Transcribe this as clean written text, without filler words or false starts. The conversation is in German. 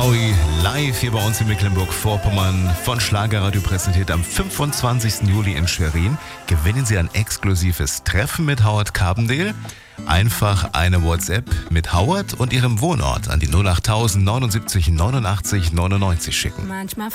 Maui live hier bei uns in Mecklenburg-Vorpommern von Schlagerradio präsentiert am 25. Juli in Schwerin. Gewinnen Sie ein exklusives Treffen mit Howard Carbendale. Einfach eine WhatsApp mit Howard und Ihrem Wohnort an die 08000 79 89 99 schicken. Manchmal